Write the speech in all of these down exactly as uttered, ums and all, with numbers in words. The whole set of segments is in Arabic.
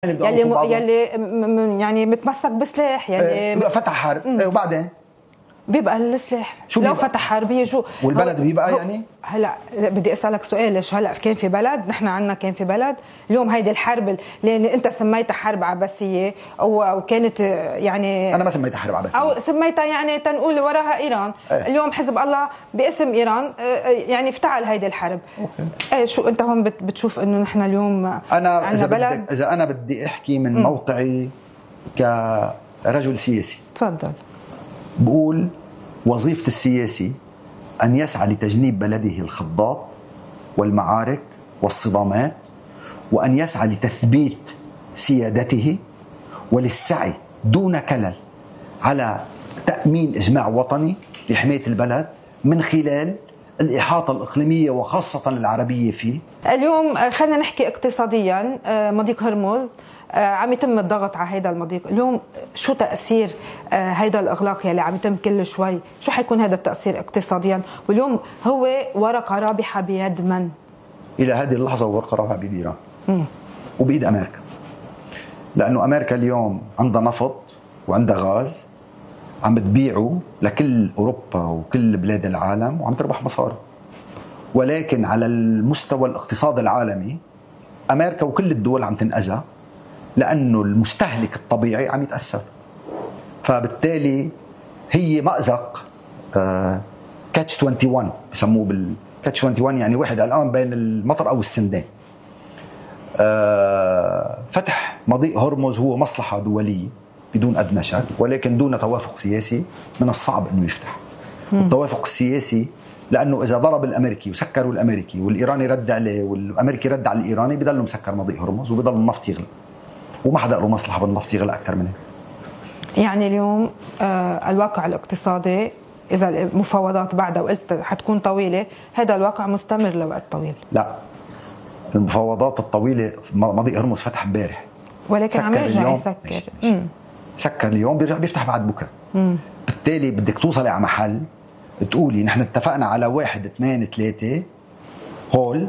يلي م... يلي م... يعني متمسك بسلاح يلي بيبقى فتح حرب مم. وبعدين بيبقى السلاح لو بيبقى؟ فتح حرب يجوا والبلد هو... بيبقى يعني هلا بدي اسالك سؤال، ليش هلا كان في بلد، نحن عندنا كان في بلد اليوم هيدي الحرب اللي انت سميتها حرب عباسيه او او كانت يعني انا ما سميتها حرب عباسيه او سميتها يعني تنقول وراها ايران. أيه. اليوم حزب الله باسم ايران يعني افتعل هيدي الحرب. أوكي. ايه شو انت هون بتشوف انه نحن اليوم انا اذا بدك اذا انا بدي احكي من م. موقعي كرجل سياسي تفضل. بقول وظيفة السياسي أن يسعى لتجنيب بلده الخضات والمعارك والصدامات، وأن يسعى لتثبيت سيادته وللسعي دون كلل على تأمين إجماع وطني لحماية البلد من خلال الإحاطة الإقليمية وخاصة العربية فيه. اليوم خلينا نحكي اقتصاديا، مضيق هرمز عم يتم الضغط على هيدا المضيق، اليوم شو تأثير هيدا الإغلاق يلي عم يتم كل شوي؟ شو حيكون هذا التأثير اقتصاديا؟ واليوم هو ورقة رابحة بيد من؟ إلى هذه اللحظة ورقة رابحة بيد إيران وبيد أمريكا، لأنه أمريكا اليوم عندها نفط وعندها غاز عم بتبيعه لكل أوروبا وكل بلاد العالم وعم تربح مصاري، ولكن على المستوى الاقتصاد العالمي أمريكا وكل الدول عم تنأذى لأنه المستهلك الطبيعي عم يتأثر. فبالتالي هي مأزق آه كاتش واحد وعشرين بسموه بالكاتش واحد وعشرين، يعني واحد الآن بين المطر أو السندان. آه فتح مضيق هرمز هو مصلحة دولية بدون أدنى شك، ولكن دون توافق سياسي من الصعب أنه يفتح. التوافق السياسي لأنه إذا ضرب الأمريكي وسكروا الأمريكي والإيراني رد عليه والأمريكي رد على الإيراني بضل مسكر مضيق هرمز وبضل النفط يغلى، وما حدا له مصلحة بالنفط يغلى أكثر منه. يعني اليوم آه الواقع الاقتصادي إذا المفاوضات بعدها وقلت حتكون طويلة، هذا الواقع مستمر لوقت طويل. لا، المفاوضات الطويلة مضيق هرمز فتح امبارح ولكن عم يرجع يسكر. سكر اليوم بيرجع بيفتح بعد بكرة. مم. بالتالي بدك توصلي على محل تقولي نحن اتفقنا على واحد اثنين ثلاثة هول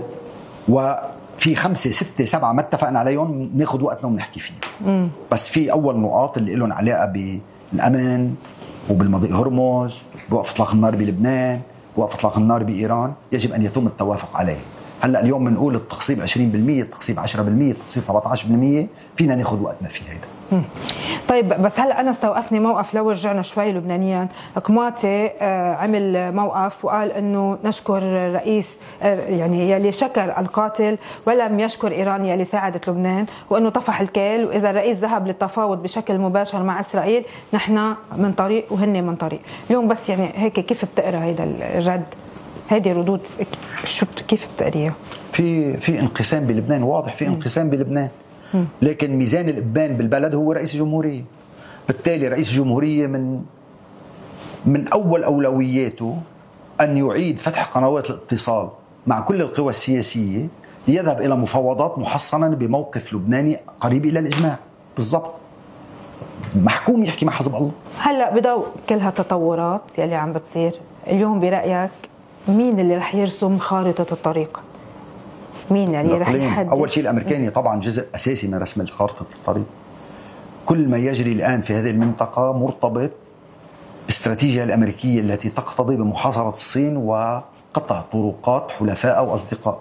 وفي خمسة ستة سبعة ما اتفقنا عليهم، ناخد وقتنا ونحكي فيه. مم. بس في أول نقاط اللي لهم علاقة بالأمن وبالمضيق هرمز، بوقف إطلاق النار بلبنان، بوقف إطلاق النار بإيران، يجب أن يتم التوافق عليه. هلا اليوم بنقول التخصيب عشرين بالمئة، التخصيب عشرة بالمئة، التخصيب سبعة عشر بالمئة، فينا ناخد وقتنا في هذا. طيب بس هلا انا استوقفني موقف، لو رجعنا شوي لبنانيا، كماتي عمل موقف وقال انه نشكر رئيس يعني يلي شكر القاتل ولم يشكر ايران يلي ساعدت لبنان، وانه طفح الكيل، واذا الرئيس ذهب للتفاوض بشكل مباشر مع اسرائيل نحن من طريق وهن من طريق. اليوم بس يعني هيك كيف بتقرا هيدا الرد، هذه ردود شو كيف بتقريها؟ في في انقسام بلبنان، واضح في انقسام بلبنان، لكن ميزان الإبان بالبلد هو رئيس الجمهورية. بالتالي رئيس الجمهورية من من أول أولوياته أن يعيد فتح قنوات الاتصال مع كل القوى السياسية ليذهب إلى مفاوضات محصنة بموقف لبناني قريب إلى الإجماع بالضبط. محكوم يحكي مع حزب الله. هلأ بضوء كل هالتطورات يلي عم بتصير اليوم، برأيك مين اللي رح يرسم خارطة الطريق؟ مين يعني رح يحدد؟ أول شيء الأمريكاني طبعا جزء أساسي من رسم خارطة الطريق. كل ما يجري الآن في هذه المنطقة مرتبط باستراتيجية الأمريكية التي تقتضي بمحاصرة الصين وقطع طرقات حلفاء أو أصدقاء.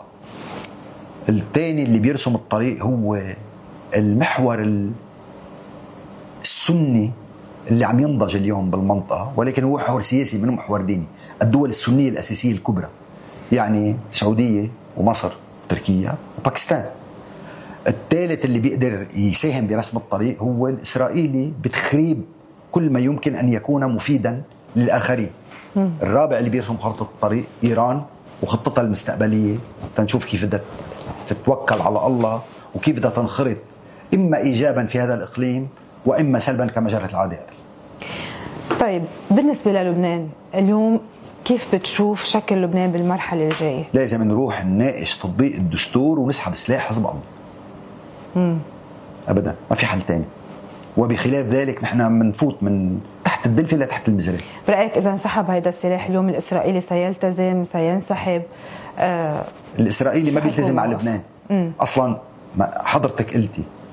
الثاني اللي بيرسم الطريق هو المحور السني اللي عم ينضج اليوم بالمنطقة، ولكن هو محور سياسي من محور ديني. الدول السنية الأساسية الكبرى يعني السعودية ومصر تركيا وباكستان. الثالث اللي بيقدر يساهم برسم الطريق هو الإسرائيلي بتخريب كل ما يمكن أن يكون مفيدا للآخرين. م. الرابع اللي بيرسم خطة الطريق إيران وخطتها المستقبلية، تنشوف كيف بدها تتوكل على الله وكيف بدها تنخرط إما إيجابا في هذا الإقليم وإما سلبا كما جرت العادة. طيب بالنسبة للبنان اليوم كيف بتشوف شكل لبنان بالمرحلة الجاية؟ لازم نروح نناقش تطبيق الدستور ونسحب سلاح حزب الله. امم ابدا ما في حل تاني، وبخلاف ذلك نحن بنفوت من تحت الدلفه لتحت المزرعه. برايك اذا انسحب هذا السلاح اليوم الاسرائيلي سيلتزم سينسحب؟ آه الاسرائيلي ما بيلتزم مع لبنان. مم. اصلا حضرتك قلتي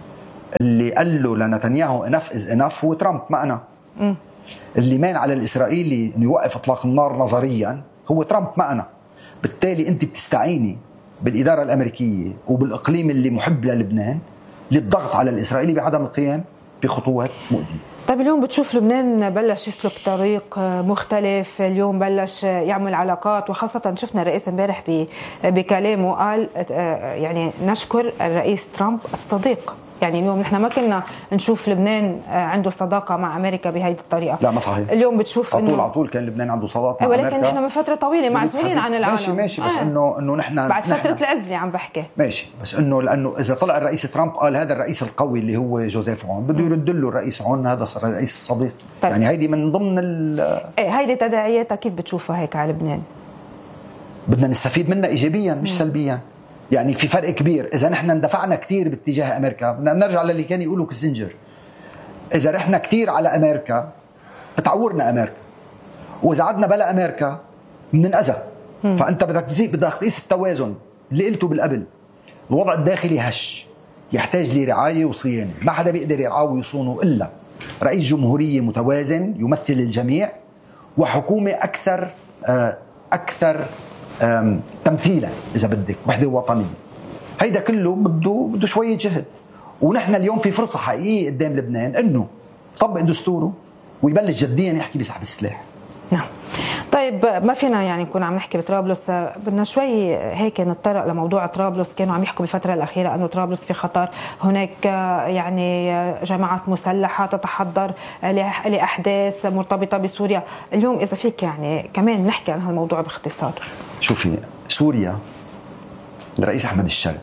اللي قال له لنتنياهو انف از انف هو ترامب ما انا. م. اللي مان على الاسرائيلي انه يوقف اطلاق النار نظريا هو ترامب ما انا. بالتالي انت بتستعيني بالاداره الامريكيه وبالاقليم اللي محب للبنان للضغط على الاسرائيلي بعدم القيام بخطوات مؤذيه. طيب اليوم بتشوف لبنان بلش يسلك طريق مختلف، اليوم بلش يعمل علاقات، وخاصة شفنا الرئيس امبارح بكلامه قال يعني نشكر الرئيس ترامب الصديق. يعني اليوم نحن ما كنا نشوف لبنان عنده صداقه مع امريكا بهيدي الطريقه. لا ما صحيح. اليوم بتشوف على طول على طول كان لبنان عنده صداقه مع ولكن امريكا، ولكن نحن من فتره طويله معزولين عن العالم. ماشي ماشي بس آه. انه انه نحن بعد فتره نحن العزله عم بحكي ماشي، بس انه لانه اذا طلع الرئيس ترامب قال هذا الرئيس القوي اللي هو جوزيف عون بده يرد له الرئيس عون هذا صار الرئيس الصديق. طيب. يعني هيدي من ضمن ال ايه هيدي تداعياتها كيف بتشوفها هيك على لبنان؟ بدنا نستفيد منها ايجابيا مش م. سلبيا. يعني في فرق كبير اذا نحن اندفعنا كثير باتجاه امريكا، بدنا نرجع للي كان يقوله كيسنجر، اذا رحنا كثير على امريكا بتعورنا امريكا، واذا عدنا بلا امريكا بننأذى. فانت بدك تزيد بدك تقيس التوازن اللي قلته بالقبل. الوضع الداخلي هش يحتاج لرعايه وصيانه، ما حدا بيقدر يرعاه ويصونه الا رئيس جمهوريه متوازن يمثل الجميع، وحكومه اكثر اكثر تمثيلا اذا بدك، وحده وطنيه. هيدا كله بده بده شويه جهد، ونحن اليوم في فرصه حقيقيه قدام لبنان انه يطبق دستوره ويبلش جديا يحكي بسحب السلاح. نعم. طيب ما فينا يعني نكون عم نحكي بطرابلس، بدنا شوي هيك نتطرق لموضوع طرابلس. كانوا عم يحكوا بالفتره الاخيره انه طرابلس في خطر، هناك يعني جماعات مسلحه تتحضر لاحداث مرتبطه بسوريا. اليوم اذا فيك يعني كمان نحكي عن هالموضوع باختصار. شوفي، سوريا الرئيس احمد الشرع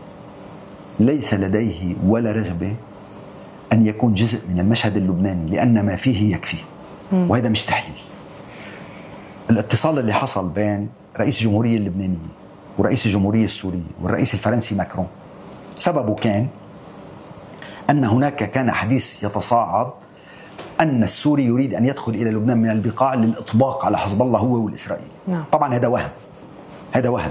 ليس لديه ولا رغبه ان يكون جزء من المشهد اللبناني، لان ما فيه يكفي، وهذا مش تحليل. الاتصال اللي حصل بين رئيس الجمهورية اللبنانية ورئيس الجمهورية السورية والرئيس الفرنسي ماكرون سببه كان أن هناك كان حديث يتصاعد أن السوري يريد أن يدخل إلى لبنان من البقاع للإطباق على حزب الله هو والإسرائيلي. نعم. طبعا هذا وهم، هذا وهم.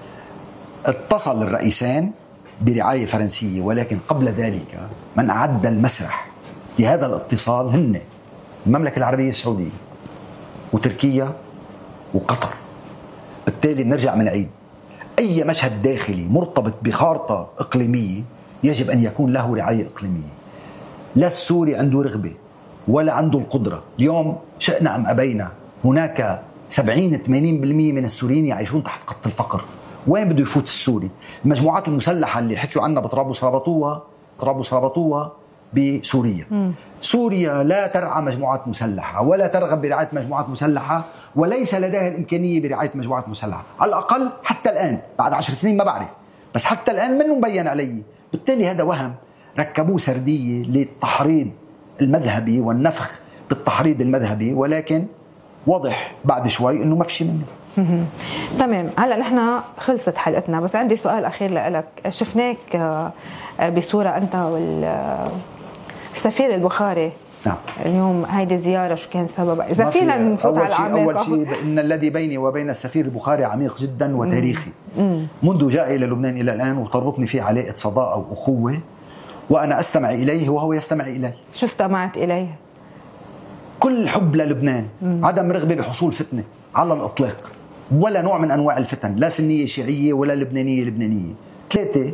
اتصل الرئيسان برعاية فرنسية، ولكن قبل ذلك من أعد المسرح لهذا الاتصال هن المملكة العربية السعودية وتركيا وقطر. بالتالي بنرجع من عيد أي مشهد داخلي مرتبط بخارطة إقليمية يجب أن يكون له رعاية إقليمية. لا السوري عنده رغبة ولا عنده القدرة. اليوم شئنا أم أبينا هناك سبعين ثمانين بالمئة من السوريين يعيشون تحت خط الفقر. وين بده يفوت السوري؟ المجموعات المسلحة اللي حكوا عنها بطرابلس ربطوها طرابلس ربطوها بسوريا. م. سوريا لا ترعى مجموعات مسلحة ولا ترغب برعاية مجموعات مسلحة، وليس لديها الإمكانية برعاية مجموعات مسلحة على الأقل حتى الآن. بعد عشر سنين ما بعرف، بس حتى الآن منه مبين علي. بالتالي هذا وهم ركبوه سردية للتحريض المذهبي والنفخ بالتحريض المذهبي، ولكن واضح بعد شوي أنه ما في شيء منه. تمام. هلا نحن خلصت حلقتنا، بس عندي سؤال أخير لك. شفناك بصورة أنت والسفير البخاري. نعم. اليوم هيدي الزيارة شو كان سببها؟ إذا فينا نفوت على العميق. أول شيء إن الذي بيني وبين السفير البخاري عميق جدا وتاريخي. مم. منذ جاء إلى لبنان إلى الآن، وتربطني فيه علاقة صداقة وأخوة، وأنا أستمع إليه وهو يستمع إلي. شو استمعت إليه؟ كل حب للبنان، مم. عدم رغبة بحصول فتنة على الإطلاق، ولا نوع من أنواع الفتن، لا سنية شيعية ولا لبنانية لبنانية. ثلاثة،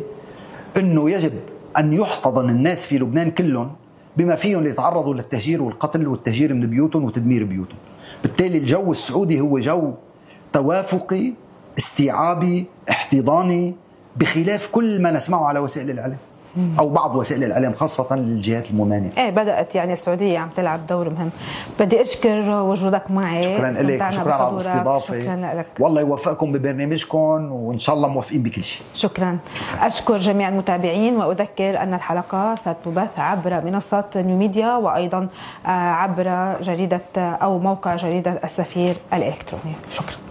إنه يجب أن يحتضن الناس في لبنان كلهم بما فيهم يتعرضوا للتهجير والقتل والتهجير من بيوتهم وتدمير بيوتهم. بالتالي الجو السعودي هو جو توافقي استيعابي احتضاني، بخلاف كل ما نسمعه على وسائل الإعلام أو بعض وسائل الإعلام خاصة للجهات الممانعة. إيه بدأت يعني السعودية عم تلعب دور مهم. بدي أشكر وجودك معي. شكرا لك، شكرا على الاستضافة. شكرا لك. والله يوفقكم ببرنامجكم، وإن شاء الله موفقين بكل شيء. شكرا. شكرا. أشكر جميع المتابعين، وأذكر أن الحلقة ستبث عبر منصة نيو ميديا، وأيضا عبر جريدة أو موقع جريدة السفير الإلكتروني. شكرا.